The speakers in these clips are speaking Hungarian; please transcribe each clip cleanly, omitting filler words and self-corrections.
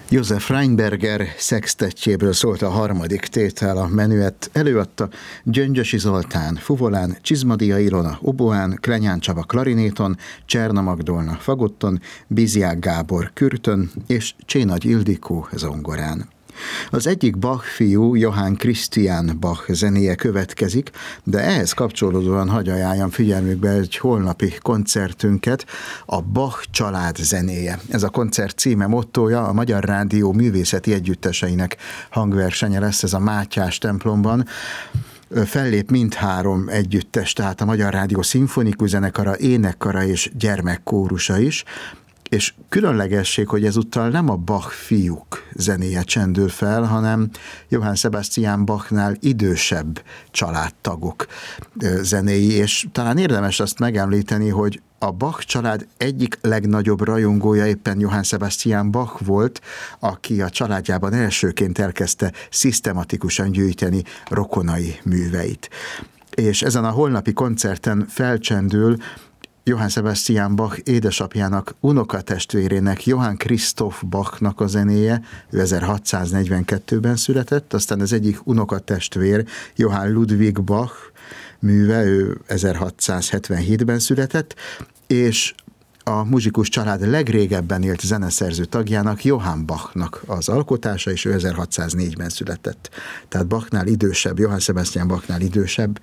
József Reinberger szextettjéből szólt a harmadik tétel, a menüet előadta Gyöngyösi Zoltán fuvolán, Csizmadia Ilona oboán, Klenyán Csaba klarinéton, Cserna Magdolna fagotton, Bizják Gábor kürtön és Csénagy Ildikó zongorán. Az egyik Bach fiú, Johann Christian Bach zenéje következik, de ehhez kapcsolódóan hadd ajánljam figyelmükbe egy holnapi koncertünket, a Bach család zenéje. Ez a koncert címe, mottója, a Magyar Rádió művészeti együtteseinek hangversenye lesz, ez a Mátyás templomban. Fellép mindhárom együttes, tehát a Magyar Rádió szimfonikus zenekara, énekkara és gyermekkórusa is, és különlegesség, hogy ezúttal nem a Bach fiúk zenéje csendül fel, hanem Johann Sebastian Bachnál idősebb családtagok zenéi, és talán érdemes azt megemlíteni, hogy a Bach család egyik legnagyobb rajongója éppen Johann Sebastian Bach volt, aki a családjában elsőként elkezdte szisztematikusan gyűjteni rokonai műveit. És ezen a holnapi koncerten felcsendül Johann Sebastian Bach édesapjának unokatestvérének, Johann Christoph Bachnak a zenéje, ő 1642-ben született, aztán az egyik unokatestvér, Johann Ludwig Bach műve, ő 1677-ben született, és a muzsikus család legrégebben élt zeneszerző tagjának, Johann Bachnak az alkotása, és ő 1604-ben született. Tehát Bachnál idősebb, Johann Sebastian Bachnál idősebb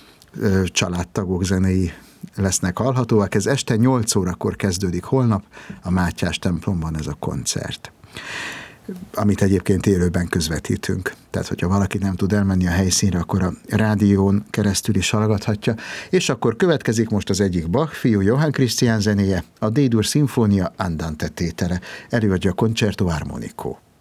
családtagok zenéi lesznek hallhatóak. Ez este 8 órakor kezdődik holnap a Mátyás templomban ez a koncert, amit egyébként élőben közvetítünk. Tehát, hogyha valaki nem tud elmenni a helyszínre, akkor a rádión keresztül is hallgathatja. És akkor következik most az egyik Bach fiú, Johann Christian zenéje, a D-dur szimfónia Andante tétele. Előadja a Concerto Armonico.